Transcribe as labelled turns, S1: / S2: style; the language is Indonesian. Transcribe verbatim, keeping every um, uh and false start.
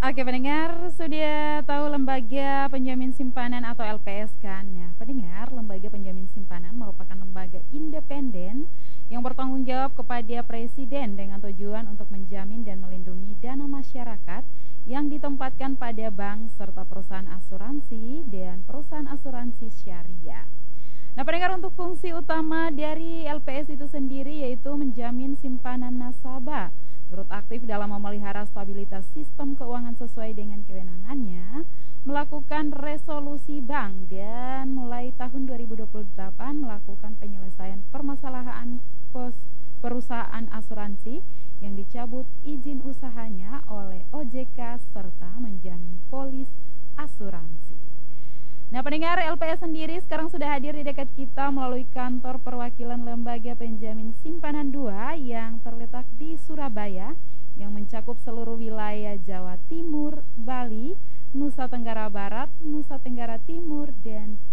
S1: Oke pendengar, sudah tahu lembaga penjamin simpanan atau L P S kan? Ya, pendengar, lembaga penjamin simpanan merupakan lembaga independen yang bertanggung jawab kepada presiden dengan tujuan untuk menjamin dan melindungi dana masyarakat yang ditempatkan pada bank serta perusahaan asuransi dan perusahaan asuransi syariah. Nah, pendengar, untuk fungsi utama dari L P S itu sendiri yaitu menjamin simpanan nasabah, turut aktif dalam memelihara stabilitas sistem keuangan sesuai dengan kewenangannya, melakukan resolusi bank, dan mulai tahun dua ribu dua puluh delapan melakukan penyelesaian permasalahan pos perusahaan asuransi yang dicabut izin usahanya oleh O J K serta menjamin polis asuransi. Nah, pendengar, L P S sendiri sekarang sudah hadir di dekat kita melalui kantor perwakilan Lembaga Penjamin Simpanan dua yang terletak di Surabaya yang mencakup seluruh wilayah Jawa Timur, Bali, Nusa Tenggara Barat, Nusa Tenggara Timur, dan